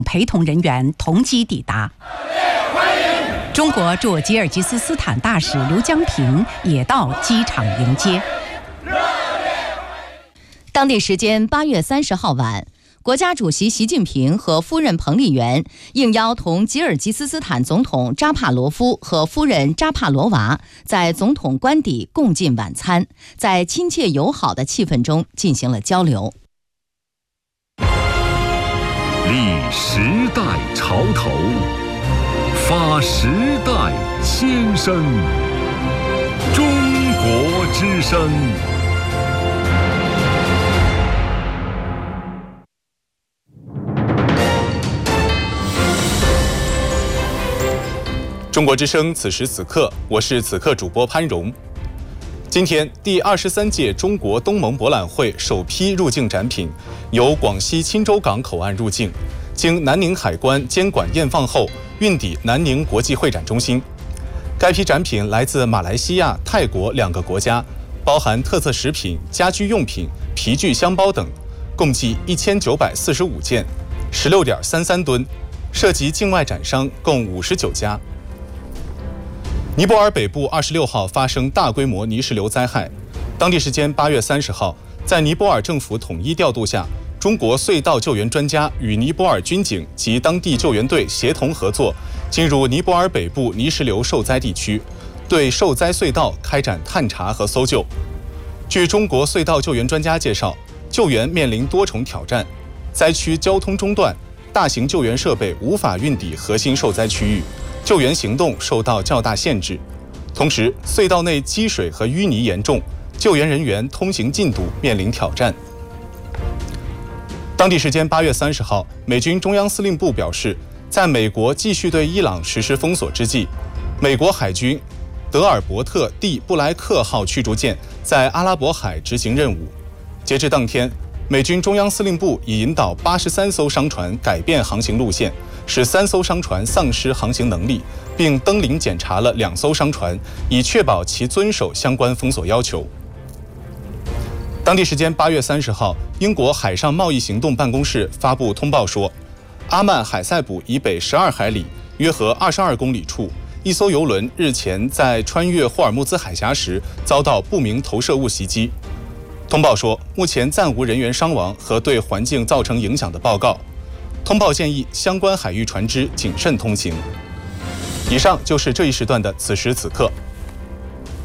陪同人员同机抵达。中国驻吉尔吉斯斯坦大使刘江平也到机场迎接。 当地时间8月30号晚，国家主席习近平和夫人彭丽媛应邀同吉尔吉斯斯坦总统扎帕罗夫和夫人扎帕罗娃在总统官邸共进晚餐，在亲切友好的气氛中进行了交流。 立时代潮头，发时代先声，中国之声。 中国之声，此时此刻，我是此刻主播潘荣。今天，第23届中国东盟博览会首批入境展品由广西钦州港口岸入境，经南宁海关监管验放后，运抵南宁国际会展中心。该批展品来自马来西亚、泰国2个国家，包含特色食品、家居用品、皮具箱包等，共计1945件，16.33吨，涉及境外展商共59家。尼泊尔北部26号发生大规模泥石流灾害。当地时间8月30号，在尼泊尔政府统一调度下，中国隧道救援专家与尼泊尔军警及当地救援队协同合作，进入尼泊尔北部泥石流受灾地区，对受灾隧道开展探查和搜救。据中国隧道救援专家介绍，救援面临多重挑战，灾区交通中断，大型救援设备无法运抵核心受灾区域，救援行动受到较大限制。同时，隧道内积水和淤泥严重，救援人员通行进度面临挑战。当地时间8月30号，美军中央司令部表示，在美国继续对伊朗实施封锁之际，美国海军德尔伯特 ·D 布莱克号驱逐舰在阿拉伯海执行任务。截至当天，美军中央司令部已引导83艘商船改变航行路线，使3艘商船丧失航行能力，并登临检查了2艘商船，以确保其遵守相关封锁要求。当地时间8月30号，英国海上贸易行动办公室发布通报说，阿曼海塞卜以北12海里，约合22公里处，一艘油轮日前在穿越霍尔木兹海峡时遭到不明投射物袭击。通报说，目前暂无人员伤亡和对环境造成影响的报告。通报建议相关海域船只谨慎通行。以上就是这一时段的此时此刻。